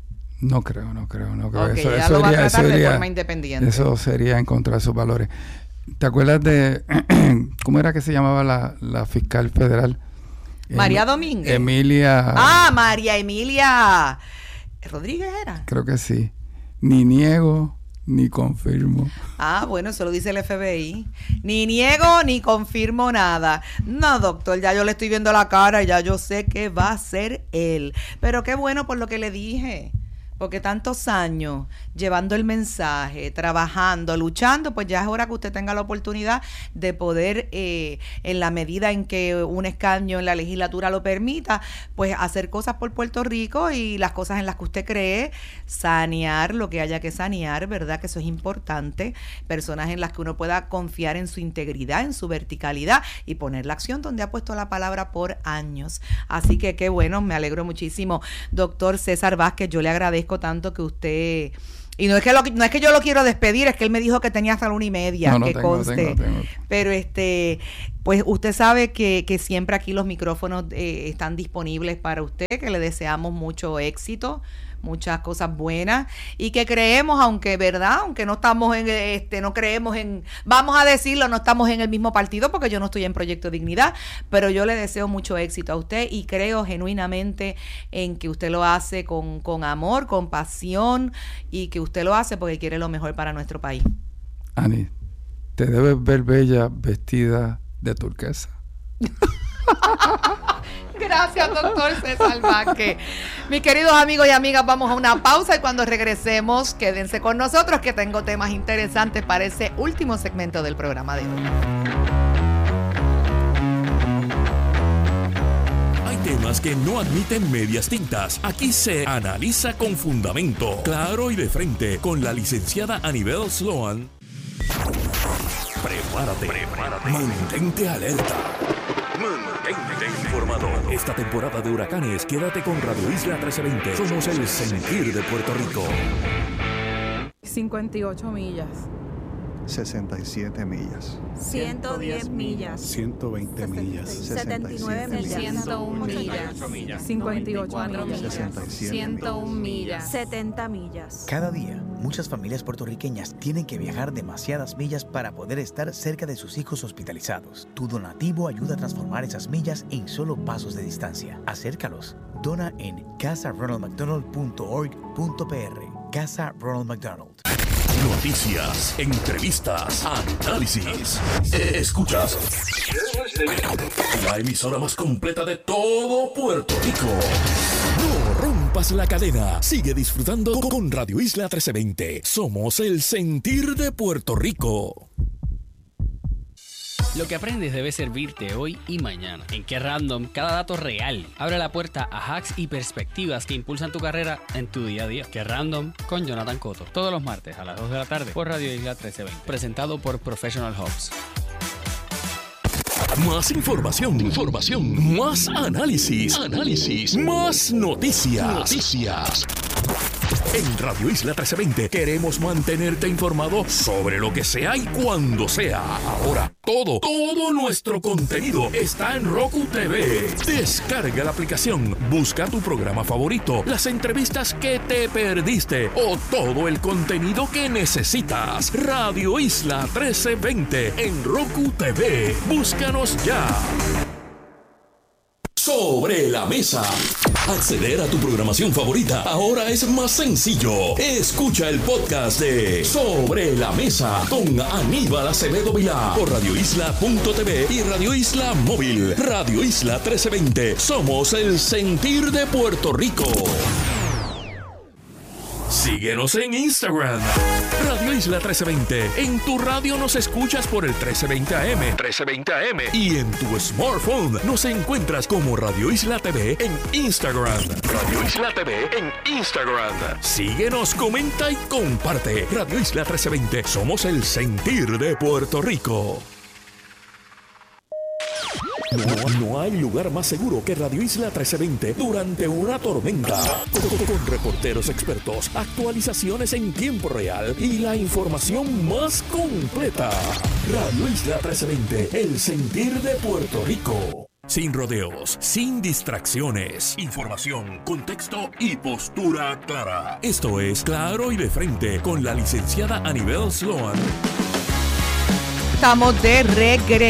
No creo, no creo, no creo. Okay, eso, ella eso lo va sería, a tratar sería, de forma independiente. Eso sería en contra de sus valores. ¿Te acuerdas de cómo era que se llamaba la, la fiscal federal? María em, Domínguez. Emilia. Ah, María Emilia Rodríguez era. Creo que sí. Ni niego ni confirmo. Ah, bueno, eso lo dice el F B I. Ni niego ni confirmo nada. No, doctor, ya yo le estoy viendo la cara y ya yo sé que va a ser él. Pero qué bueno por lo que le dije. Porque tantos años llevando el mensaje, trabajando, luchando, pues ya es hora que usted tenga la oportunidad de poder, eh, en la medida en que un escaño en la legislatura lo permita, pues hacer cosas por Puerto Rico y las cosas en las que usted cree, sanear lo que haya que sanear, ¿verdad? Que eso es importante. Personas en las que uno pueda confiar en su integridad, en su verticalidad y poner la acción donde ha puesto la palabra por años. Así que qué bueno, me alegro muchísimo. Doctor César Vázquez, yo le agradezco tanto que usted, y no es que lo, no es que yo lo quiero despedir, es que él me dijo que tenía hasta la una y media, no, no que tengo, conste, tengo, tengo. pero este, pues usted sabe que, que siempre aquí los micrófonos eh, están disponibles para usted, que le deseamos mucho éxito, muchas cosas buenas y que creemos, aunque verdad, aunque no estamos en este, no creemos en, vamos a decirlo, no estamos en el mismo partido porque yo no estoy en Proyecto Dignidad, pero yo le deseo mucho éxito a usted y creo genuinamente en que usted lo hace con, con amor, con pasión y que usted lo hace porque quiere lo mejor para nuestro país. Ani, te debes ver bella vestida de turquesa. Gracias, doctor César Vázquez. Mis queridos amigos y amigas, vamos a una pausa y cuando regresemos, quédense con nosotros que tengo temas interesantes para ese último segmento del programa de hoy. Hay temas que no admiten medias tintas. Aquí se analiza con fundamento, claro y de frente, con la licenciada Anibel Sloan. Prepárate, prepárate. Mantente alerta. Mantente informado. Esta temporada de huracanes, quédate con Radio Isla trece veinte. Somos el sentir de Puerto Rico. cincuenta y ocho millas. sesenta y siete millas. ciento diez millas. ciento veinte millas. setenta y nueve millas. ciento uno millas. cincuenta y ocho millas. sesenta y siete ciento uno millas. setenta millas. Cada día, muchas familias puertorriqueñas tienen que viajar demasiadas millas para poder estar cerca de sus hijos hospitalizados. Tu donativo ayuda a transformar esas millas en solo pasos de distancia. Acércalos. Dona en casa ronald mcdonald punto org punto p r. Casa Ronald McDonald. Noticias, entrevistas, análisis. Escuchas la emisora más completa de todo Puerto Rico. No rompas la cadena. Sigue disfrutando con Radio Isla trece veinte. Somos el sentir de Puerto Rico. Lo que aprendes debe servirte hoy y mañana. En Qué Random, cada dato real abre la puerta a hacks y perspectivas que impulsan tu carrera en tu día a día. Qué Random con Jonathan Cotto. Todos los martes a las dos de la tarde por Radio Isla trece veinte. Presentado por Professional Hubs. Más información, información, más análisis, análisis, más noticias, noticias. En Radio Isla trece veinte queremos mantenerte informado sobre lo que sea y cuando sea. Ahora, todo, todo nuestro contenido está en Roku T V. Descarga la aplicación, busca tu programa favorito, las entrevistas que te perdiste o todo el contenido que necesitas. Radio Isla trece veinte en Roku T V. Búscanos ya. Sobre la mesa. Acceder a tu programación favorita ahora es más sencillo. Escucha el podcast de Sobre la Mesa con Aníbal Acevedo Vilá por radio isla punto t v y Radio Isla Móvil. Radio Isla trece veinte. Somos el sentir de Puerto Rico. Síguenos en Instagram, Radio Isla trece veinte. En tu radio nos escuchas por el trece veinte A M, trece veinte A M. Y en tu smartphone nos encuentras como Radio Isla T V en Instagram. Radio Isla T V en Instagram. Síguenos, comenta y comparte. Radio Isla trece veinte. Somos el sentir de Puerto Rico. No, no hay lugar más seguro que Radio Isla trece veinte durante una tormenta. Con, con reporteros expertos, actualizaciones en tiempo real y la información más completa. Radio Isla trece veinte, el sentir de Puerto Rico. Sin rodeos, sin distracciones, información, contexto y postura clara. Esto es Claro y de Frente con la licenciada Anibel Sloan. Estamos de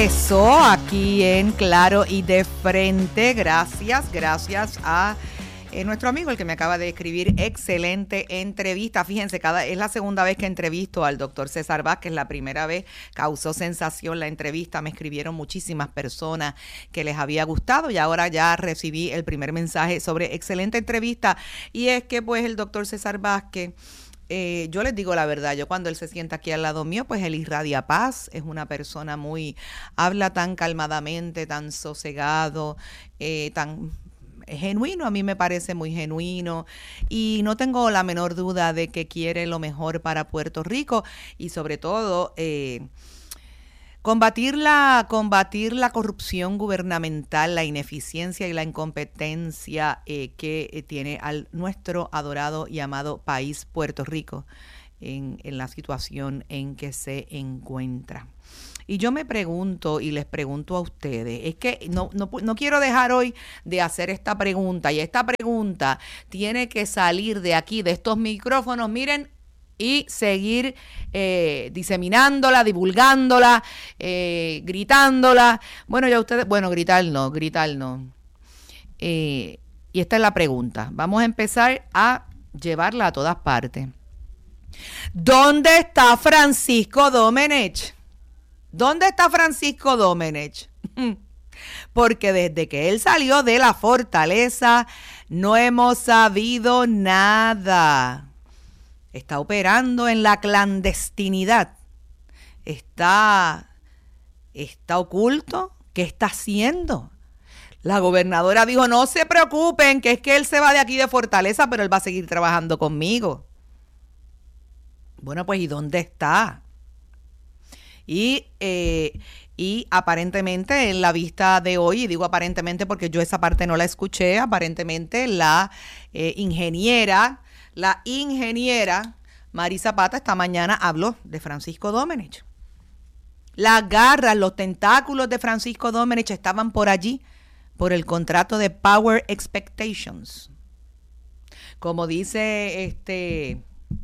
regreso aquí en Claro y de Frente. Gracias, gracias a Eh, nuestro amigo, el que me acaba de escribir, excelente entrevista. Fíjense, cada, es la segunda vez que entrevisto al doctor César Vázquez. La primera vez causó sensación la entrevista. Me escribieron muchísimas personas que les había gustado y ahora ya recibí el primer mensaje sobre excelente entrevista. Y es que pues el doctor César Vázquez, eh, yo les digo la verdad, yo cuando él se sienta aquí al lado mío, pues él irradia paz. Es una persona muy, habla tan calmadamente, tan sosegado, eh, tan... genuino, a mí me parece muy genuino y no tengo la menor duda de que quiere lo mejor para Puerto Rico y sobre todo eh, combatir la, combatir la corrupción gubernamental, la ineficiencia y la incompetencia eh, que eh, tiene al nuestro adorado y amado país Puerto Rico en, en la situación en que se encuentra. Y yo me pregunto y les pregunto a ustedes, es que no, no, no quiero dejar hoy de hacer esta pregunta y esta pregunta tiene que salir de aquí, de estos micrófonos, miren, y seguir eh, diseminándola, divulgándola, eh, gritándola. Bueno, ya ustedes, bueno, gritar no, gritar no. Eh, y esta es la pregunta. Vamos a empezar a llevarla a todas partes. ¿Dónde está Francisco Domenech? ¿Dónde está Francisco Domenech? Porque desde que él salió de la fortaleza no hemos sabido nada. Está operando en la clandestinidad. Está, está oculto. ¿Qué está haciendo? La gobernadora dijo, no se preocupen, que es que él se va de aquí de Fortaleza, pero él va a seguir trabajando conmigo. Bueno, pues ¿y dónde está? Y, eh, y aparentemente en la vista de hoy, y digo aparentemente porque yo esa parte no la escuché, aparentemente la eh, ingeniera, la ingeniera Mari Zapata esta mañana habló de Francisco Domenech. Las garras, los tentáculos de Francisco Domenech estaban por allí, por el contrato de Power Expectations. Como dice este...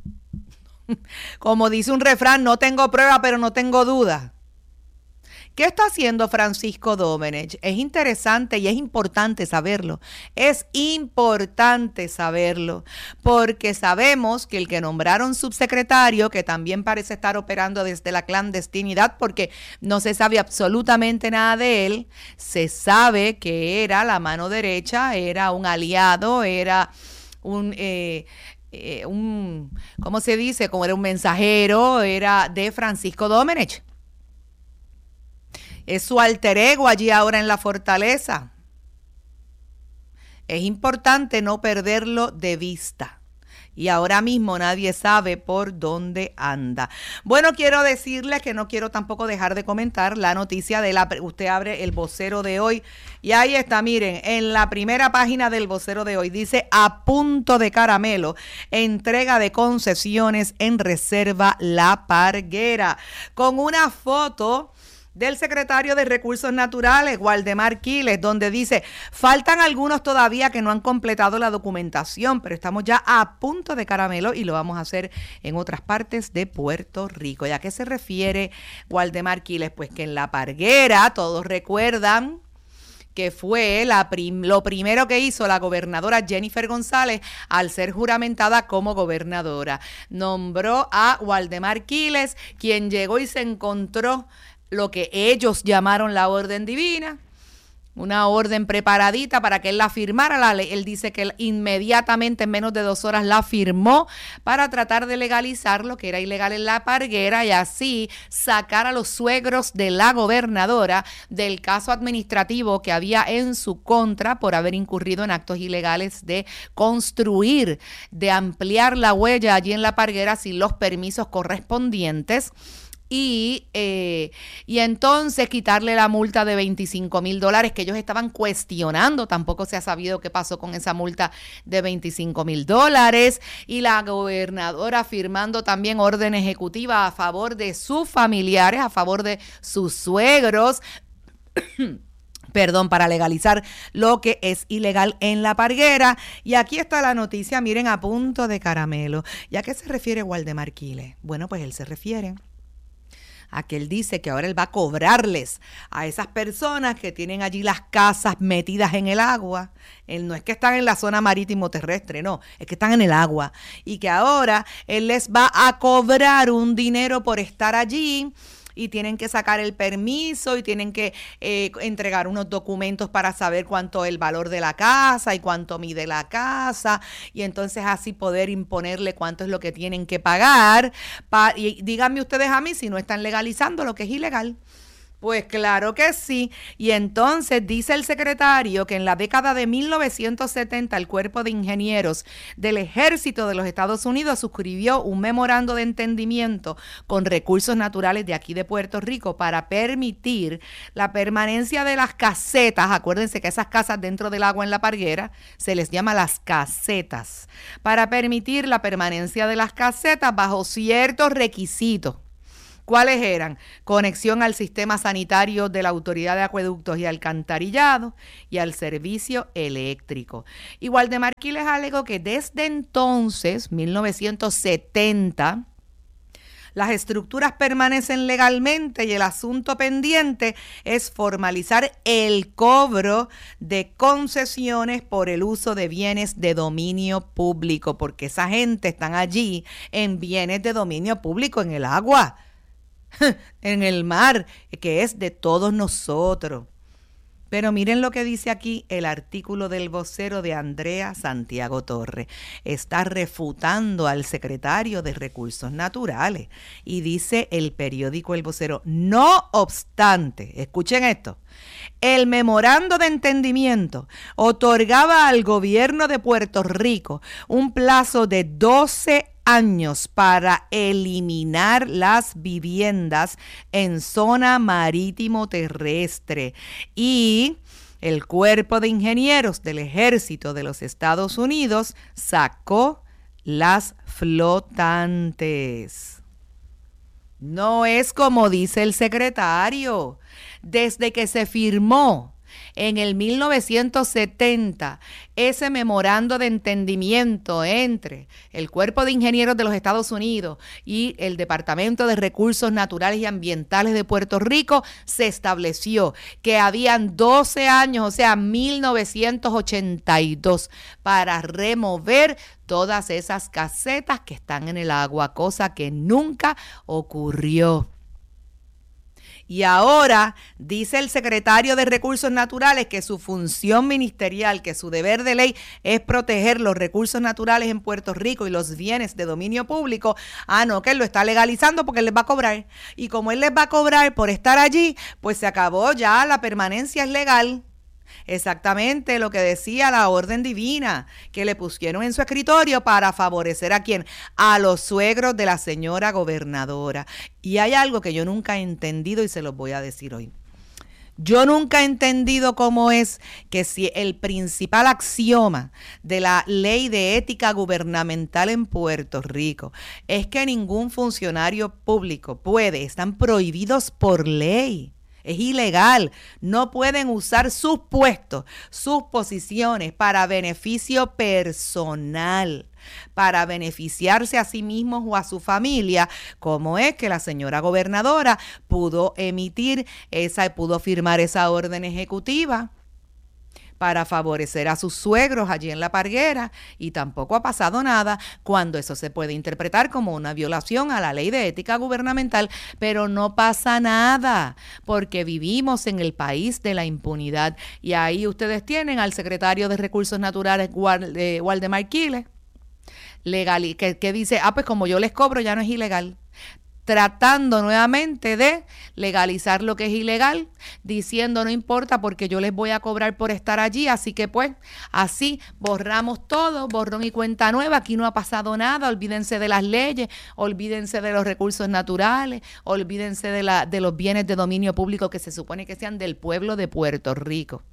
Como dice un refrán, no tengo prueba, pero no tengo duda. ¿Qué está haciendo Francisco Domenech? Es interesante y es importante saberlo. Es importante saberlo porque sabemos que el que nombraron subsecretario, que también parece estar operando desde la clandestinidad porque no se sabe absolutamente nada de él, se sabe que era la mano derecha, era un aliado, era un... Eh, Eh, un, ¿cómo se dice? Como era un mensajero, era de Francisco Domenech. Es su alter ego allí ahora en la fortaleza. Es importante no perderlo de vista. Y ahora mismo nadie sabe por dónde anda. Bueno, quiero decirles que no quiero tampoco dejar de comentar la noticia de la... Usted abre el vocero de hoy y ahí está, miren, en la primera página del vocero de hoy dice a punto de caramelo, entrega de concesiones en reserva La Parguera, con una foto del secretario de Recursos Naturales, Waldemar Quiles, donde dice, faltan algunos todavía que no han completado la documentación, pero estamos ya a punto de caramelo y lo vamos a hacer en otras partes de Puerto Rico. ¿Y a qué se refiere Waldemar Quiles? Pues que en La Parguera, todos recuerdan que fue la prim- lo primero que hizo la gobernadora Jennifer González al ser juramentada como gobernadora. Nombró a Waldemar Quiles, quien llegó y se encontró lo que ellos llamaron la orden divina, una orden preparadita para que él la firmara. La ley, él dice que él inmediatamente en menos de dos horas la firmó para tratar de legalizar lo que era ilegal en La Parguera y así sacar a los suegros de la gobernadora del caso administrativo que había en su contra por haber incurrido en actos ilegales de construir, de ampliar la huella allí en La Parguera sin los permisos correspondientes. Y, eh, y entonces quitarle la multa de veinticinco mil dólares que ellos estaban cuestionando. Tampoco se ha sabido qué pasó con esa multa de veinticinco mil dólares. Y la gobernadora firmando también orden ejecutiva a favor de sus familiares, a favor de sus suegros. Perdón, para legalizar lo que es ilegal en La Parguera. Y aquí está la noticia, miren, a punto de caramelo. ¿Y a qué se refiere Waldemar Quiles? Bueno, pues él se refiere a que él dice que ahora él va a cobrarles a esas personas que tienen allí las casas metidas en el agua. Él no es que están en la zona marítimo terrestre, no, es que están en el agua. Y que ahora él les va a cobrar un dinero por estar allí. Y tienen que sacar el permiso y tienen que eh, entregar unos documentos para saber cuánto es el valor de la casa y cuánto mide la casa, y entonces así poder imponerle cuánto es lo que tienen que pagar. Pa- y díganme ustedes a mí si no están legalizando lo que es ilegal. Pues claro que sí. Y entonces dice el secretario que en la década de mil novecientos setenta el Cuerpo de Ingenieros del Ejército de los Estados Unidos suscribió un memorando de entendimiento con Recursos Naturales de aquí de Puerto Rico para permitir la permanencia de las casetas. Acuérdense que esas casas dentro del agua en la parguera se les llama las casetas. Para permitir la permanencia de las casetas bajo ciertos requisitos. ¿Cuáles eran? Conexión al sistema sanitario de la Autoridad de Acueductos y Alcantarillado y al servicio eléctrico. Y Waldemar Quiles alegó que desde entonces, mil novecientos setenta, las estructuras permanecen legalmente y el asunto pendiente es formalizar el cobro de concesiones por el uso de bienes de dominio público, porque esa gente están allí en bienes de dominio público, en el agua, en el mar, que es de todos nosotros. Pero miren lo que dice aquí el artículo del vocero de Andrea Santiago Torres. Está refutando al secretario de Recursos Naturales. Y dice el periódico El Vocero, no obstante, escuchen esto, el memorando de entendimiento otorgaba al gobierno de Puerto Rico un plazo de doce años para eliminar las viviendas en zona marítimo terrestre, y el Cuerpo de Ingenieros del Ejército de los Estados Unidos sacó las flotantes. No es como dice el secretario. Desde que se firmó en el mil novecientos setenta ese memorando de entendimiento entre el Cuerpo de Ingenieros de los Estados Unidos y el Departamento de Recursos Naturales y Ambientales de Puerto Rico, se estableció que habían doce años, o sea, mil novecientos ochenta y dos, para remover todas esas casetas que están en el agua, cosa que nunca ocurrió. Y ahora dice el secretario de Recursos Naturales que su función ministerial, que su deber de ley es proteger los recursos naturales en Puerto Rico y los bienes de dominio público. Ah, no, que él lo está legalizando porque él les va a cobrar. Y como él les va a cobrar por estar allí, pues se acabó ya, la permanencia es legal. Exactamente lo que decía la orden divina que le pusieron en su escritorio para favorecer a quién, a los suegros de la señora gobernadora. Y hay algo que yo nunca he entendido y se los voy a decir hoy. Yo nunca he entendido cómo es que si el principal axioma de la ley de ética gubernamental en Puerto Rico es que ningún funcionario público puede, están prohibidos por ley. Es ilegal, no pueden usar sus puestos, sus posiciones para beneficio personal, para beneficiarse a sí mismos o a su familia, como es que la señora gobernadora pudo emitir esa, pudo firmar esa orden ejecutiva para favorecer a sus suegros allí en la parguera, y tampoco ha pasado nada, cuando eso se puede interpretar como una violación a la ley de ética gubernamental, pero no pasa nada, porque vivimos en el país de la impunidad. Y ahí ustedes tienen al secretario de Recursos Naturales, Waldemar Quiles, legal, que, que dice, ah, pues como yo les cobro ya no es ilegal, tratando nuevamente de legalizar lo que es ilegal, diciendo no importa porque yo les voy a cobrar por estar allí, así que pues así borramos todo, borrón y cuenta nueva, aquí no ha pasado nada, olvídense de las leyes, olvídense de los recursos naturales, olvídense de, la, de los bienes de dominio público que se supone que sean del pueblo de Puerto Rico.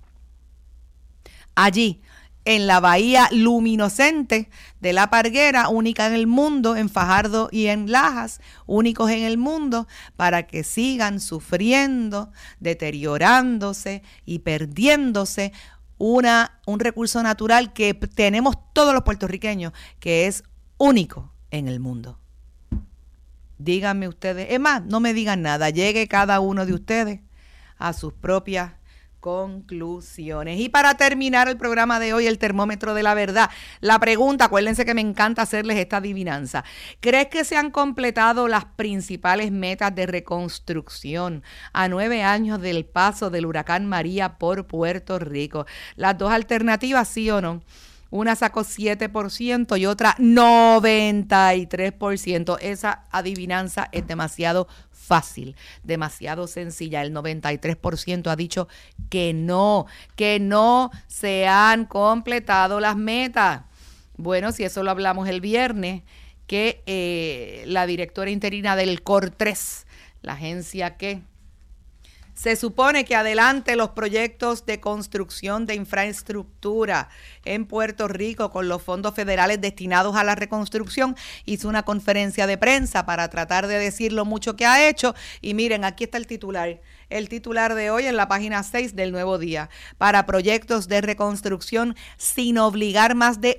Allí, en la bahía luminoscente de la Parguera, única en el mundo, en Fajardo y en Lajas, únicos en el mundo, para que sigan sufriendo, deteriorándose y perdiéndose una, un recurso natural que tenemos todos los puertorriqueños, que es único en el mundo. díganme ustedes, es más, no me digan nada, llegue cada uno de ustedes a sus propias conclusiones. Y para terminar el programa de hoy, el termómetro de la verdad, la pregunta, acuérdense que me encanta hacerles esta adivinanza. ¿Crees que se han completado las principales metas de reconstrucción a nueve años del paso del huracán María por Puerto Rico? Las dos alternativas, sí o no. Una sacó siete por ciento y otra noventa y tres por ciento. Esa adivinanza es demasiado fácil, demasiado sencilla. El noventa y tres por ciento ha dicho que no, que no se han completado las metas. Bueno, si eso lo hablamos el viernes, que eh, la directora interina del COR-tres, la agencia que se supone que adelante los proyectos de construcción de infraestructura en Puerto Rico con los fondos federales destinados a la reconstrucción, hizo una conferencia de prensa para tratar de decir lo mucho que ha hecho. Y miren, aquí está el titular. El titular de hoy en la página seis del Nuevo Día. Para proyectos de reconstrucción sin obligar más de